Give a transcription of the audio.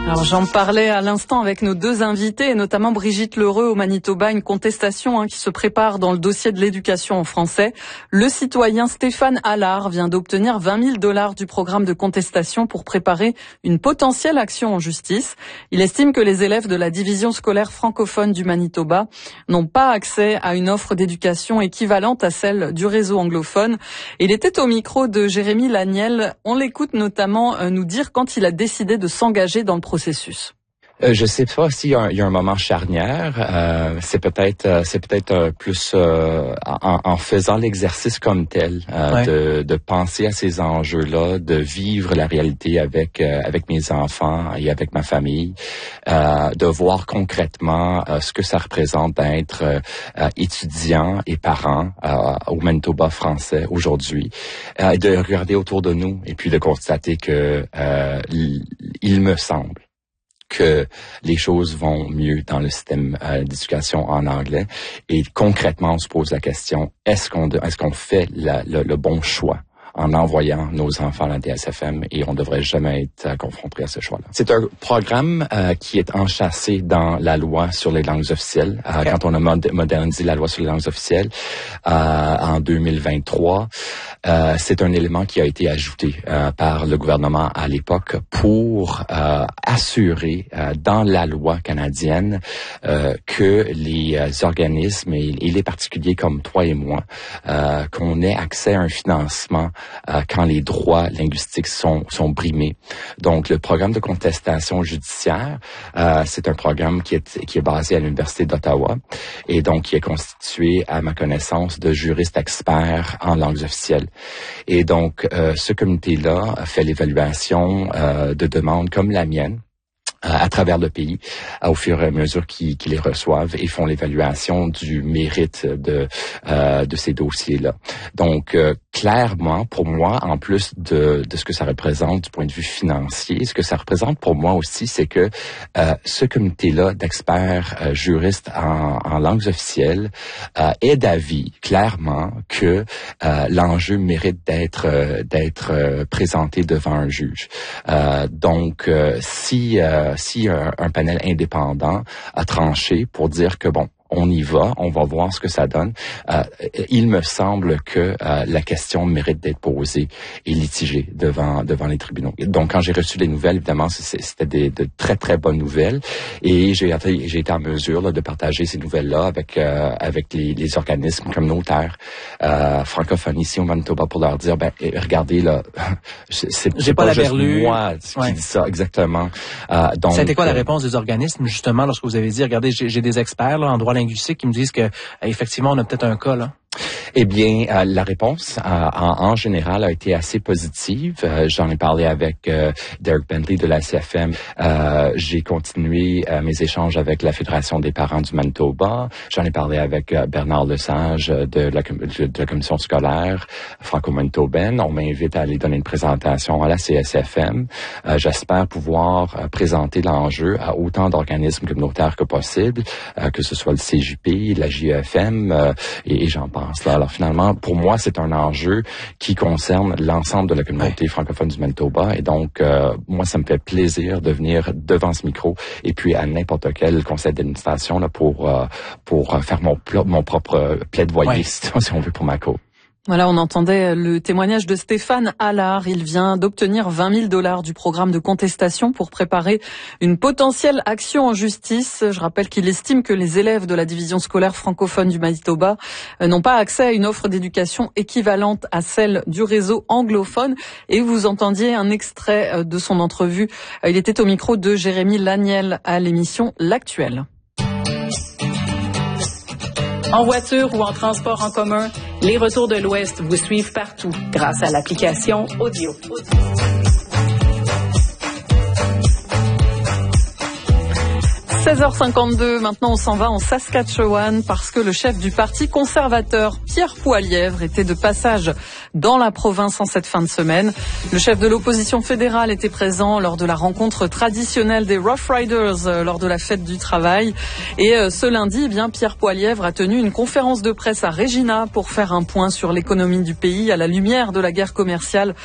Alors j'en parlais à l'instant avec nos deux invités, et notamment Brigitte Lheureux au Manitoba, une contestation qui se prépare dans le dossier de l'éducation en français. Le citoyen Stéphane Allard vient d'obtenir 20 000 $ du programme de contestation pour préparer une potentielle action en justice. Il estime que les élèves de la division scolaire francophone du Manitoba n'ont pas accès à une offre d'éducation équivalente à celle du réseau anglophone. Il était au micro de Jérémy Laniel. On l'écoute notamment nous dire quand il a décidé de s'engager dans le processus. Je sais pas s'il y a un moment charnière. C'est peut-être plus en faisant l'exercice comme tel, de penser à ces enjeux-là, de vivre la réalité avec mes enfants et avec ma famille, de voir concrètement ce que ça représente d'être étudiant et parent au Manitoba français aujourd'hui, et de regarder autour de nous et puis de constater que il me semble que les choses vont mieux dans le système d'éducation en anglais. Et concrètement, on se pose la question, est-ce qu'on fait le bon choix en envoyant nos enfants à la DSFM, et on devrait jamais être confronté à ce choix-là. C'est un programme qui est enchâssé dans la loi sur les langues officielles. Quand on a modernisé la loi sur les langues officielles en 2023, c'est un élément qui a été ajouté par le gouvernement à l'époque pour assurer dans la loi canadienne que les organismes et les particuliers comme toi et moi, qu'on ait accès à un financement quand les droits linguistiques sont brimés. Donc, le programme de contestation judiciaire, c'est un programme qui est basé à l'Université d'Ottawa et donc qui est constitué, à ma connaissance, de juristes experts en langues officielles. Et donc, ce comité-là fait l'évaluation de demandes comme la mienne à travers le pays, au fur et à mesure qu'ils les reçoivent, et font l'évaluation du mérite de ces dossiers-là. Donc, clairement, pour moi, en plus de ce que ça représente du point de vue financier, ce que ça représente pour moi aussi, c'est que ce comité-là d'experts juristes en langues officielles est d'avis, clairement, que l'enjeu mérite d'être présenté devant un juge. Donc, si un panel indépendant a tranché pour dire que bon, on y va, on va voir ce que ça donne. Il me semble que la question mérite d'être posée et litigée devant les tribunaux. Donc, quand j'ai reçu les nouvelles, évidemment, c'était de très, très bonnes nouvelles. Et j'ai été en mesure là, de partager ces nouvelles-là avec les organismes communautaires francophones ici au Manitoba pour leur dire, regardez, là, c'est pas juste moi qui dis ça, exactement. Donc, ça a été quoi la réponse des organismes, justement, lorsque vous avez dit, regardez, j'ai des experts là, en droit linguistique qui me disent que effectivement on a peut-être un cas là? Eh bien, la réponse en général a été assez positive. J'en ai parlé avec Derek Bentley de la CFM. J'ai continué mes échanges avec la Fédération des parents du Manitoba. J'en ai parlé avec Bernard Lesage de la commission scolaire franco-manitobaine. On m'invite à aller donner une présentation à la CSFM. J'espère pouvoir présenter l'enjeu à autant d'organismes communautaires que possible, que ce soit le CJP, la JEFM et j'en pense là. Alors finalement, pour moi, c'est un enjeu qui concerne l'ensemble de la communauté francophone du Manitoba. Et donc, moi, ça me fait plaisir de venir devant ce micro et puis à n'importe quel conseil d'administration là pour faire mon propre plaidoyer, si on veut, pour ma cause. Voilà, on entendait le témoignage de Stéphane Allard. Il vient d'obtenir 20 000 $ du programme de contestation pour préparer une potentielle action en justice. Je rappelle qu'il estime que les élèves de la division scolaire francophone du Manitoba n'ont pas accès à une offre d'éducation équivalente à celle du réseau anglophone. Et vous entendiez un extrait de son entrevue. Il était au micro de Jérémy Laniel à l'émission L'Actuel. En voiture ou en transport en commun, les Retours de l'Ouest vous suivent partout grâce à l'application Audio. 16h52, maintenant on s'en va en Saskatchewan parce que le chef du parti conservateur, Pierre Poilievre, était de passage dans la province en cette fin de semaine. Le chef de l'opposition fédérale était présent lors de la rencontre traditionnelle des Rough Riders lors de la fête du travail. Et ce lundi, Pierre Poilievre a tenu une conférence de presse à Regina pour faire un point sur l'économie du pays à la lumière de la guerre commerciale